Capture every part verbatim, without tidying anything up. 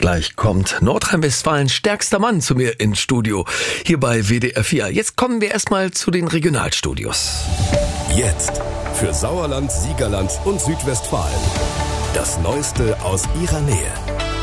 Gleich kommt Nordrhein-Westfalens stärkster Mann zu mir ins Studio, hier bei W D R vier. Jetzt kommen wir erstmal zu den Regionalstudios. Jetzt für Sauerland, Siegerland und Südwestfalen. Das Neueste aus ihrer Nähe.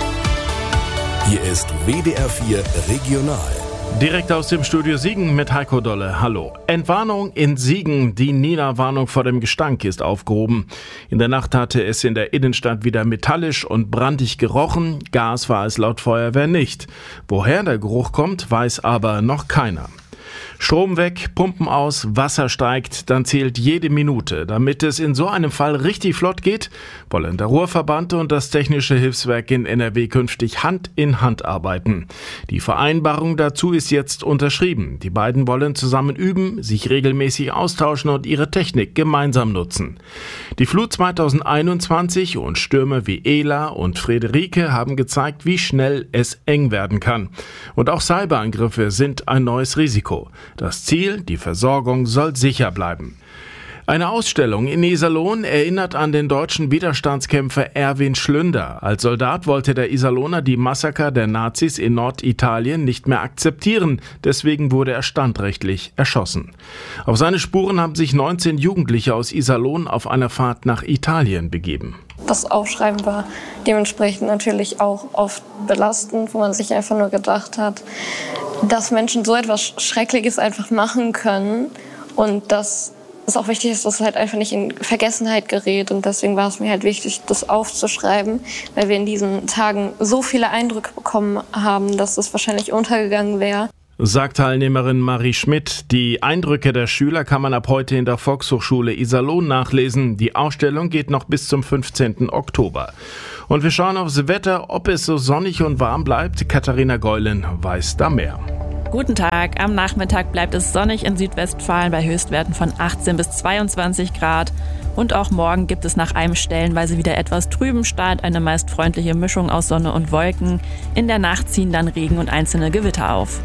Hier ist W D R vier Regional. Direkt aus dem Studio Siegen mit Heiko Dolle. Hallo. Entwarnung in Siegen. Die Nina-Warnung vor dem Gestank ist aufgehoben. In der Nacht hatte es in der Innenstadt wieder metallisch und brandig gerochen. Gas war es laut Feuerwehr nicht. Woher der Geruch kommt, weiß aber noch keiner. Strom weg, Pumpen aus, Wasser steigt, dann zählt jede Minute. Damit es in so einem Fall richtig flott geht, wollen der Ruhrverband und das Technische Hilfswerk in N R W künftig Hand in Hand arbeiten. Die Vereinbarung dazu ist jetzt unterschrieben. Die beiden wollen zusammen üben, sich regelmäßig austauschen und ihre Technik gemeinsam nutzen. Die Flut zweitausendeinundzwanzig und Stürme wie Ela und Friederike haben gezeigt, wie schnell es eng werden kann. Und auch Cyberangriffe sind ein neues Risiko. Das Ziel, die Versorgung soll sicher bleiben. Eine Ausstellung in Iserlohn erinnert an den deutschen Widerstandskämpfer Erwin Schlünder. Als Soldat wollte der Iserlohner die Massaker der Nazis in Norditalien nicht mehr akzeptieren. Deswegen wurde er standrechtlich erschossen. Auf seine Spuren haben sich neunzehn Jugendliche aus Iserlohn auf einer Fahrt nach Italien begeben. Das Aufschreiben war dementsprechend natürlich auch oft belastend, wo man sich einfach nur gedacht hat, dass Menschen so etwas Schreckliches einfach machen können und dass es auch wichtig ist, dass es halt einfach nicht in Vergessenheit gerät. Und deswegen war es mir halt wichtig, das aufzuschreiben, weil wir in diesen Tagen so viele Eindrücke bekommen haben, dass das wahrscheinlich untergegangen wäre. Sagt Teilnehmerin Marie Schmidt. Die Eindrücke der Schüler kann man ab heute in der Volkshochschule Iserlohn nachlesen. Die Ausstellung geht noch bis zum fünfzehnten Oktober. Und wir schauen aufs Wetter, ob es so sonnig und warm bleibt. Katharina Geulen weiß da mehr. Guten Tag. Am Nachmittag bleibt es sonnig in Südwestfalen bei Höchstwerten von achtzehn bis zweiundzwanzig Grad. Und auch morgen gibt es nach einem stellenweise wieder etwas trüben Start, eine meist freundliche Mischung aus Sonne und Wolken. In der Nacht ziehen dann Regen und einzelne Gewitter auf.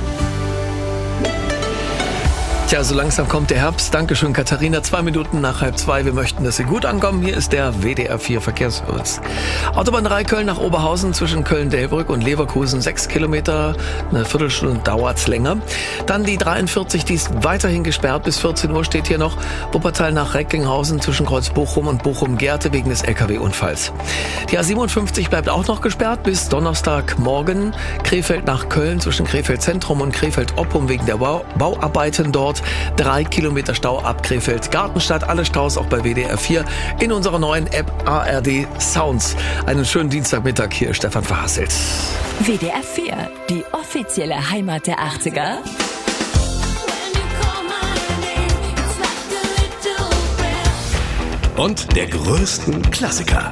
Tja, so langsam kommt der Herbst. Dankeschön, Katharina. Zwei Minuten nach halb zwei. Wir möchten, dass Sie gut ankommen. Hier ist der W D R vier Verkehrsservice. Autobahn drei Köln nach Oberhausen zwischen Köln-Delbrück und Leverkusen. Sechs Kilometer, eine Viertelstunde dauert's länger. Dann die dreiundvierzig, die ist weiterhin gesperrt. Bis vierzehn Uhr steht hier noch Wuppertal nach Recklinghausen zwischen Kreuz Bochum und Bochum-Gerte wegen des L K W-Unfalls. Die A siebenundfünfzig bleibt auch noch gesperrt bis Donnerstagmorgen. Krefeld nach Köln zwischen Krefeld Zentrum und Krefeld Oppum wegen der Bau- Bauarbeiten dort. Drei Kilometer Stau ab Krefeld Gartenstadt. Alle Staus auch bei W D R vier in unserer neuen App A R D Sounds. Einen schönen Dienstagmittag hier, Stefan Verhasselt. W D R vier, die offizielle Heimat der achtziger. Und der größten Klassiker.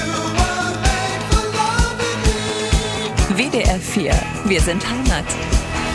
W D R vier, wir sind Heimat.